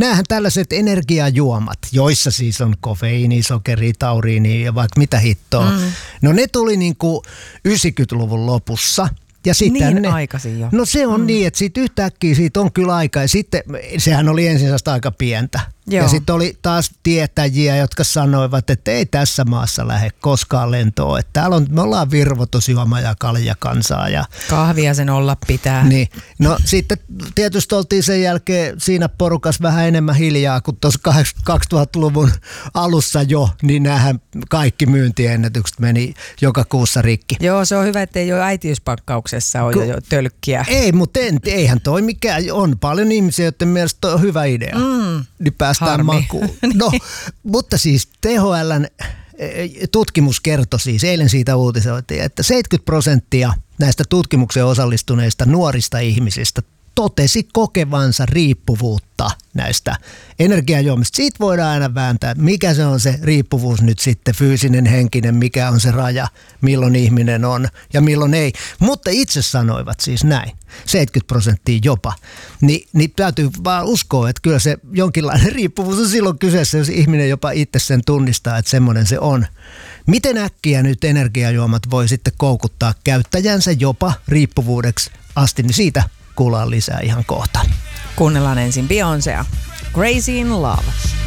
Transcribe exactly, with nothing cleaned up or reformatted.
näähän tällaiset energiajuomat, joissa siis on kofeiini, sokeri, tauriini ja vaikka mitä hittoa. Mm. No ne tuli niinku yhdeksänkymmentäluvun lopussa. Ja niin ne, aikaisin jo. No se on mm. niin, että siitä yhtäkkiä siitä on kyllä aika. Ja sitten sehän oli ensin aika pientä. Joo. Ja sitten oli taas tietäjiä, jotka sanoivat, että ei tässä maassa lähde koskaan lentoon. Että täällä on, me ollaan virvoitusjuoma ja kaljakansaa. Ja kahvia sen olla pitää. Niin. No sitten tietysti oltiin sen jälkeen siinä porukas vähän enemmän hiljaa kuin tuossa kaksituhattaluvun alussa jo. Niin näähän kaikki myyntiennätykset meni joka kuussa rikki. Joo, se on hyvä, ettei jo äitiyspakkauksessa ole Ku, jo tölkkiä. Ei, mutta en, eihän toi mikään. On paljon ihmisiä, joiden mielestä on hyvä idea. Mm. Niin päästään Harmi. makuun. No, mutta siis T H L:n tutkimus kertoi siis, eilen siitä uutisoitiin, että seitsemänkymmentä prosenttia näistä tutkimukseen osallistuneista nuorista ihmisistä totesi kokevansa riippuvuutta näistä energiajuomista. Siitä voidaan aina vääntää, mikä se on se riippuvuus nyt sitten, fyysinen, henkinen, mikä on se raja, milloin ihminen on ja milloin ei. Mutta itse sanoivat siis näin, seitsemänkymmentä prosenttia jopa. Ni, niin täytyy vaan uskoa, että kyllä se jonkinlainen riippuvuus on silloin kyseessä, jos ihminen jopa itse sen tunnistaa, että semmoinen se on. Miten äkkiä nyt energiajuomat voi sitten koukuttaa käyttäjänsä jopa riippuvuudeksi asti, niin siitä kuullaan lisää ihan kohta. Kuunnellaan ensin Beyoncéa. Crazy in Love.